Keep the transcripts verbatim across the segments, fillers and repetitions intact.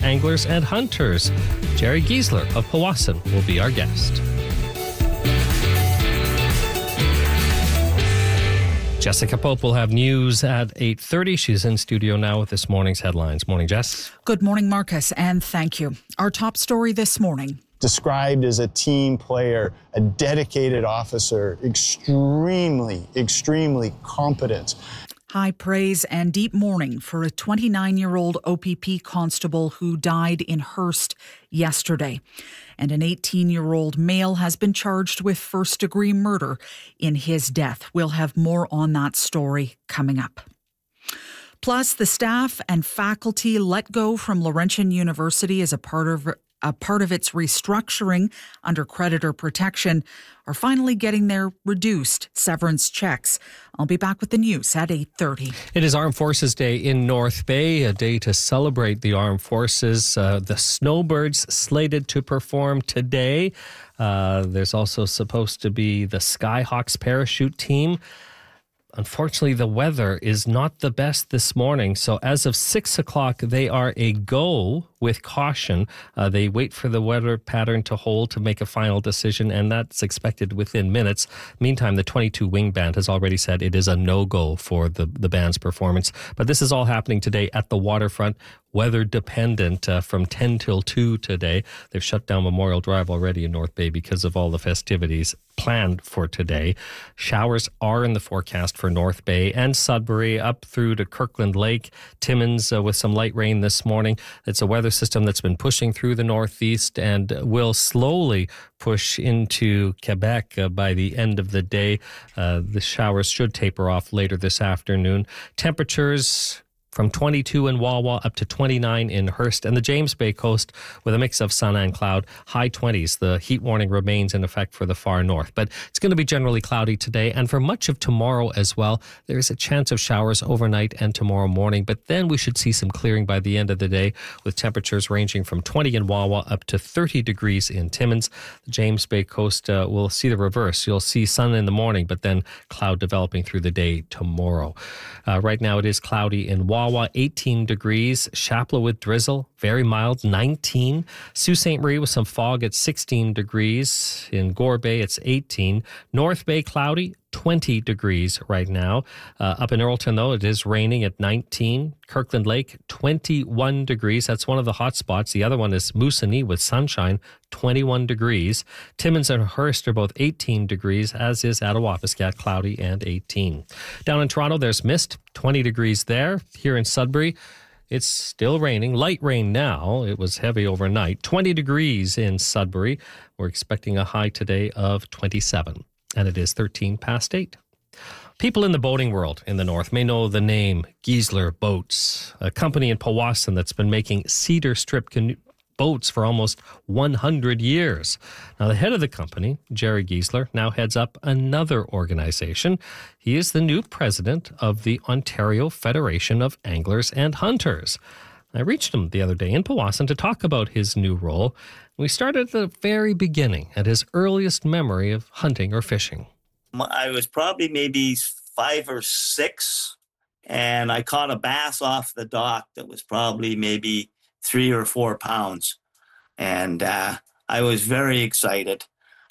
anglers and hunters. Jerry Giesler of Powassan will be our guest. Jessica Pope will have news at eight thirty. She's in studio now with this morning's headlines. Morning, Jess. Good morning, Marcus, and thank you. Our top story this morning. Described as a team player, a dedicated officer, extremely, extremely competent. High praise and deep mourning for a twenty-nine-year-old O P P constable who died in Hearst yesterday. And an eighteen-year-old male has been charged with first-degree murder in his death. We'll have more on that story coming up. Plus, the staff and faculty let go from Laurentian University as a part of a part of its restructuring under creditor protection are finally getting their reduced severance checks. I'll be back with the news at eight thirty. It is Armed Forces Day in North Bay, a day to celebrate the armed forces. Uh, the Snowbirds slated to perform today. Uh, there's also supposed to be the Skyhawks parachute team. Unfortunately, the weather is not the best this morning. So as of six o'clock, they are a go with caution. Uh, they wait for the weather pattern to hold to make a final decision, and that's expected within minutes. Meantime, the twenty-two Wing Band has already said it is a no-go for the, the band's performance. But this is all happening today at the waterfront. Weather dependent uh, from ten till two today. They've shut down Memorial Drive already in North Bay because of all the festivities planned for today. Showers are in the forecast for North Bay and Sudbury up through to Kirkland Lake. Timmins uh, with some light rain this morning. It's a weather system that's been pushing through the northeast and will slowly push into Quebec uh, by the end of the day. Uh, the showers should taper off later this afternoon. Temperatures from twenty-two in Wawa up to twenty-nine in Hearst and the James Bay coast with a mix of sun and cloud, high twenties. The heat warning remains in effect for the far north, but it's going to be generally cloudy today and for much of tomorrow as well. There is a chance of showers overnight and tomorrow morning, but then we should see some clearing by the end of the day with temperatures ranging from twenty in Wawa up to thirty degrees in Timmins. The James Bay coast uh, will see the reverse. You'll see sun in the morning, but then cloud developing through the day tomorrow. Uh, right now it is cloudy in Wawa. eighteen degrees. Shapleau with drizzle, very mild, nineteen. Sault Ste. Marie with some fog at sixteen degrees. In Gore Bay, it's eighteen. North Bay, cloudy, twenty degrees right now. Uh, up in Earlton, though, it is raining at nineteen. Kirkland Lake, twenty-one degrees. That's one of the hot spots. The other one is Moosonee with sunshine, twenty-one degrees. Timmins and Hearst are both eighteen degrees, as is Attawapiskat, cloudy and eighteen. Down in Toronto, there's mist, twenty degrees there. Here in Sudbury, it's still raining. Light rain now. It was heavy overnight. twenty degrees in Sudbury. We're expecting a high today of twenty-seven. And it is thirteen past eight. People in the boating world in the north may know the name Giesler Boats, a company in Powassan that's been making cedar strip canoe boats for almost one hundred years. Now, the head of the company, Jerry Giesler, now heads up another organization. He is the new president of the Ontario Federation of Anglers and Hunters. I reached him the other day in Powassan to talk about his new role. We started at the very beginning, at his earliest memory of hunting or fishing. I was probably maybe five or six, and I caught a bass off the dock that was probably maybe three or four pounds. And uh, I was very excited.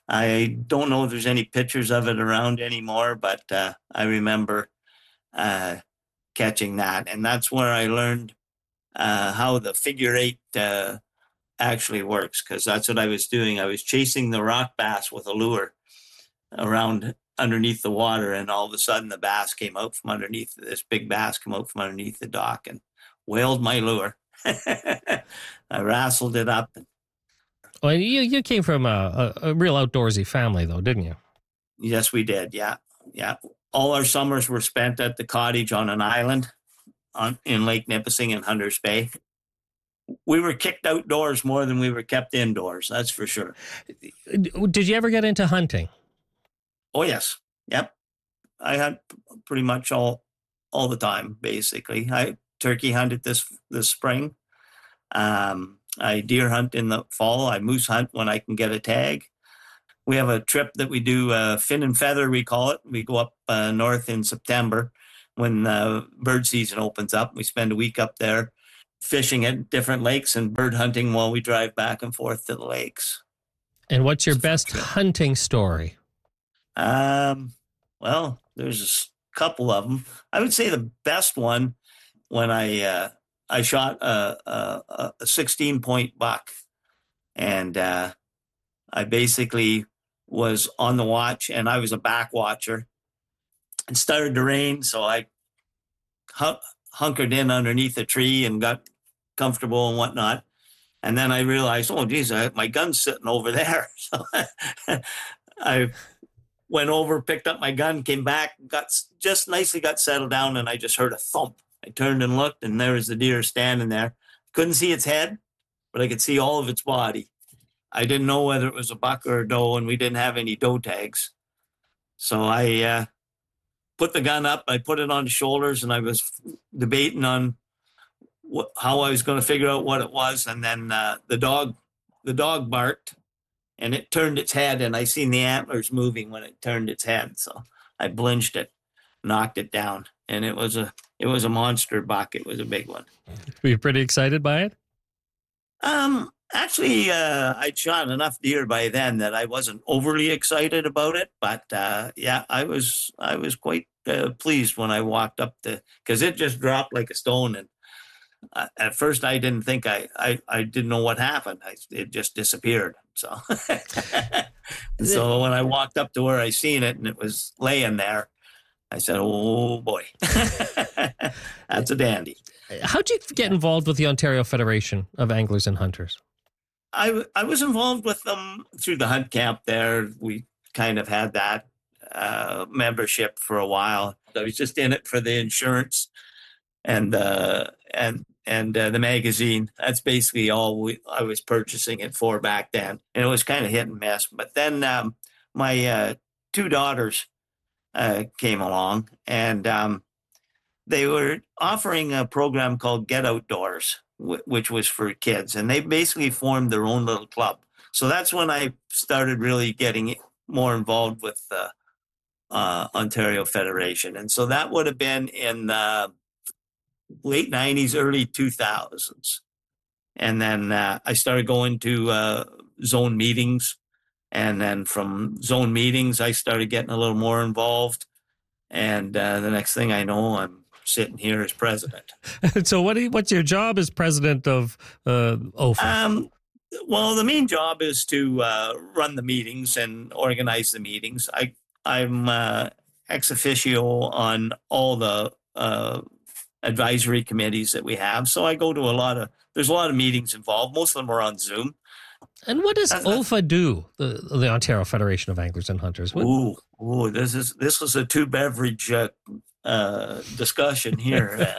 I don't know if there's any pictures of it around anymore, but uh, I remember uh, catching that. And that's where I learned uh, how the figure eight uh, actually works, because that's what I was doing. I was chasing the rock bass with a lure around underneath the water, and all of a sudden the bass came out from underneath, this big bass came out from underneath the dock and whaled my lure. I wrestled it up. Well, you, you came from a, a, a real outdoorsy family, though, didn't you? Yes, we did. Yeah. Yeah. All our summers were spent at the cottage on an island on, in Lake Nipissing in Hunters Bay. We were kicked outdoors more than we were kept indoors. That's for sure. Did you ever get into hunting? Oh, yes. Yep. I had pretty much all all the time, basically. I turkey hunted this this spring. Um, I deer hunt in the fall. I moose hunt when I can get a tag. We have a trip that we do, uh, fin and feather, we call it. We go up uh, north in September when uh, bird season opens up. We spend a week up there. fishing at different lakes and bird hunting while we drive back and forth to the lakes. And what's your best hunting story? Um, well, there's a couple of them. I would say the best one when I uh, I shot a, a, a sixteen point buck, and uh, I basically was on the watch, and I was a back watcher. It started to rain, so I hun- hunkered in underneath a tree and got comfortable and whatnot. And then I realized, oh, geez, I, my gun's sitting over there. So I went over, picked up my gun, came back, got just nicely got settled down, and I just heard a thump. I turned and looked, and there was the deer standing there. Couldn't see its head, but I could see all of its body. I didn't know whether it was a buck or a doe, and we didn't have any doe tags. So I uh, put the gun up, I put it on the shoulders, and I was debating on what, how I was going to figure out what it was. And then uh, the dog, the dog barked, and it turned its head, and I seen the antlers moving when it turned its head. So I blinched it, knocked it down, and it was a it was a monster buck. It was a big one. Were you pretty excited by it? Um, actually, uh, I'd shot enough deer by then that I wasn't overly excited about it. But uh, yeah, I was I was quite uh, pleased when I walked up to, because it just dropped like a stone. And uh, at first, I didn't think I I, I didn't know what happened. I, it just disappeared. So so when I walked up to where I seen it and it was laying there, I said, "Oh boy, that's a dandy." How'd you get involved with the Ontario Federation of Anglers and Hunters? I, I was involved with them through the hunt camp there. We kind of had that uh, membership for a while. I was just in it for the insurance and uh, and and uh, the magazine. That's basically all we, I was purchasing it for back then. And it was kind of hit and miss. But then um, my uh, two daughters uh, came along, and um, they were offering a program called Get Outdoors, w- which was for kids. And they basically formed their own little club. So that's when I started really getting more involved with the uh, Ontario Federation. And so that would have been in the late nineties, early two thousands. And then uh, I started going to uh, zone meetings. And then from zone meetings, I started getting a little more involved. And uh, the next thing I know, I'm sitting here as president. So what? Do you, what's your job as president of uh, O F A? Um, well, the main job is to uh, run the meetings and organize the meetings. I, I'm uh, ex officio on all the uh, advisory committees that we have. So I go to a lot of, there's a lot of meetings involved. Most of them are on Zoom. And what does O F A do, the, the Ontario Federation of Anglers and Hunters? What? Ooh, ooh, this is this was a two beverage uh, uh, discussion here.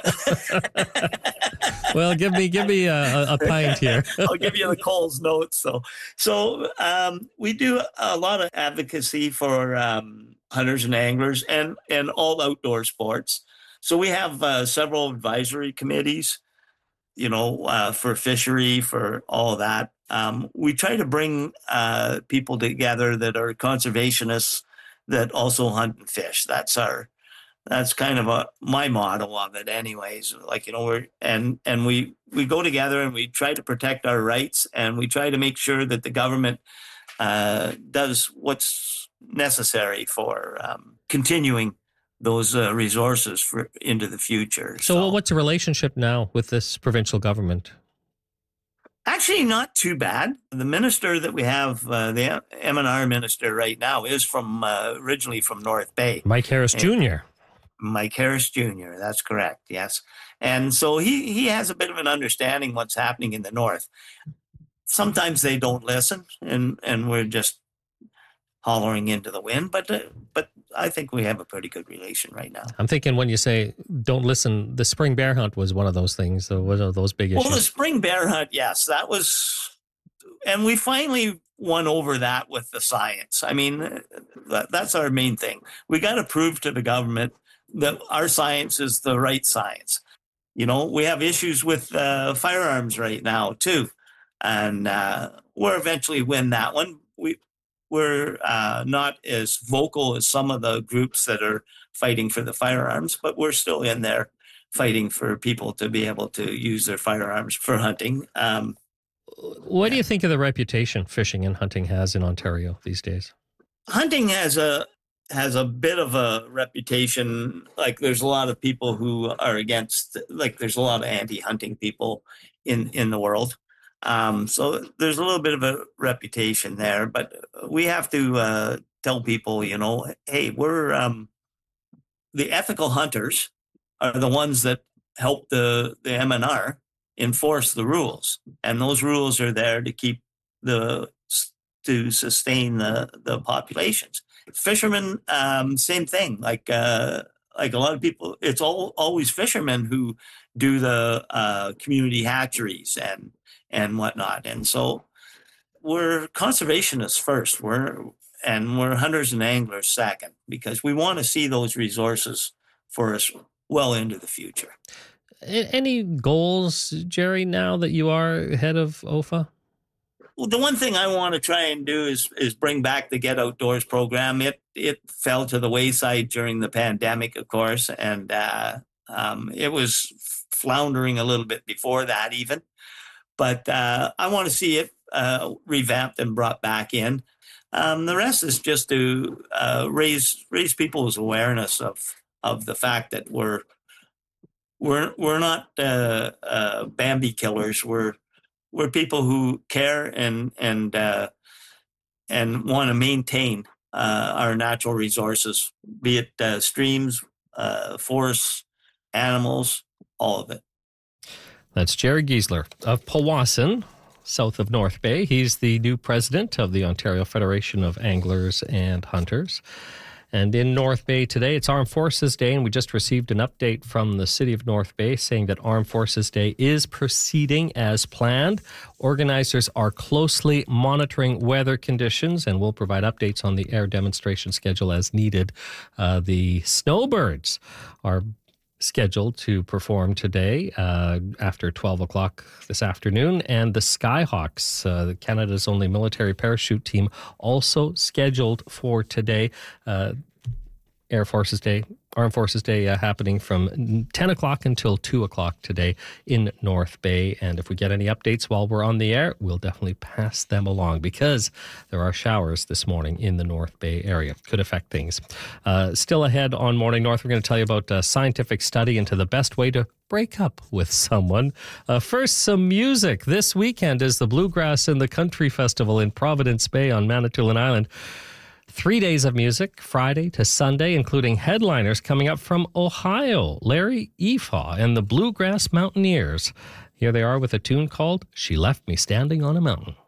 Well, give me give me a, a pint here. I'll give you the Coles notes. So, so um, we do a lot of advocacy for um, hunters and anglers and and all outdoor sports. So we have uh, several advisory committees, you know, uh, for fishery, for all of that. Um, we try to bring uh, people together that are conservationists that also hunt and fish. That's our, that's kind of a, my motto of it anyways. Like, you know, we're, and, and we, we go together and we try to protect our rights, and we try to make sure that the government uh, does what's necessary for um, continuing those uh, resources for into the future. So, so what's the relationship now with this provincial government? Actually, not too bad. The minister that we have, uh, the M and R minister right now, is from uh, originally from North Bay. Mike Harris and Junior Mike Harris Junior That's correct. Yes, and so he he has a bit of an understanding what's happening in the north. Sometimes they don't listen, and and we're just hollering into the wind. But uh, but I think we have a pretty good relation right now. I'm thinking when you say don't listen, the spring bear hunt was one of those things. So one of those big issues. Well, the spring bear hunt, yes, that was, and we finally won over that with the science. I mean, that, that's our main thing. We got to prove to the government that our science is the right science. You know, we have issues with uh, firearms right now too, and uh, we'll eventually win that one. We we're uh, not as vocal as some of the groups that are fighting for the firearms, but we're still in there fighting for people to be able to use their firearms for hunting. Um, what do you think of the reputation fishing and hunting has in Ontario these days? Hunting has a has a bit of a reputation. Like there's a lot of people who are against, like there's a lot of anti-hunting people in, in the world. Um, so there's a little bit of a reputation there, but we have to uh, tell people, you know, hey, we're um, the ethical hunters are the ones that help the, the M N R enforce the rules. And those rules are there to keep the, to sustain the, the populations. Fishermen, um, same thing. Like, uh, like a lot of people, it's all always fishermen who do the uh, community hatcheries and, and whatnot. And so we're conservationists first. We're, and we're hunters and anglers second, because we want to see those resources for us well into the future. Any goals, Jerry, now that you are head of O F A? Well, the one thing I want to try and do is is bring back the Get Outdoors program. It it fell to the wayside during the pandemic, of course, and uh, um, it was floundering a little bit before that even. But uh, I want to see it uh, revamped and brought back in. Um, the rest is just to uh, raise raise people's awareness of of the fact that we're we're we're not uh, uh, Bambi killers. We're we're people who care and and uh, and want to maintain uh, our natural resources, be it uh, streams, uh, forests, animals, all of it. That's Jerry Giesler of Powassan, south of North Bay. He's the new president of the Ontario Federation of Anglers and Hunters. And in North Bay today, it's Armed Forces Day, and we just received an update from the City of North Bay saying that Armed Forces Day is proceeding as planned. Organizers are closely monitoring weather conditions and will provide updates on the air demonstration schedule as needed. Uh, the Snowbirds are scheduled to perform today uh, after twelve o'clock this afternoon. And the Skyhawks, uh, Canada's only military parachute team, also scheduled for today. Uh, Air Forces Day, Armed Forces Day uh, happening from ten o'clock until two o'clock today in North Bay. And if we get any updates while we're on the air, we'll definitely pass them along, because there are showers this morning in the North Bay area. Could affect things. Uh, still ahead on Morning North, we're going to tell you about a scientific study into the best way to break up with someone. Uh, first, some music. This weekend is the Bluegrass and the Country Festival in Providence Bay on Manitoulin Island. Three days of music, Friday to Sunday, including headliners coming up from Ohio, Larry Efaw and the Bluegrass Mountaineers. Here they are with a tune called She Left Me Standing on a Mountain.